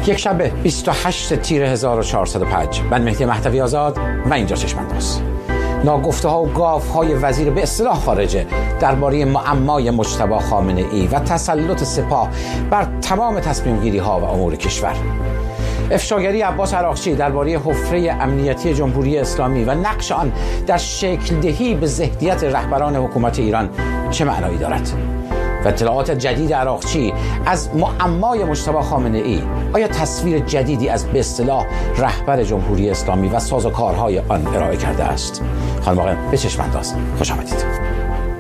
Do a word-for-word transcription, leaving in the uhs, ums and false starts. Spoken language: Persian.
یک شب بیست و هشتم تیر هزار و چهارصد و پنج، من مهدی مهدوی آزاد و اینجا چشم‌انداز. ناگفته ها و گاف های وزیر به اصطلاح خارجه درباره معمای مجتبی خامنه ای و تسلط سپاه بر تمام تصمیم گیری ها و امور کشور. افشاگری عباس عراقچی درباره حفره امنیتی جمهوری اسلامی و نقش آن در شکل دهی به ذهنیت رهبران حکومت ایران چه معنایی دارد؟ و اطلاعات جدید عراقچی از معمای مجتبی خامنه ای آیا تصویر جدیدی از به اصطلاح رهبر جمهوری اسلامی و سازوکارهای آن ارائه کرده است؟ خانم آقایان به چشم انداز، خوش آمدید.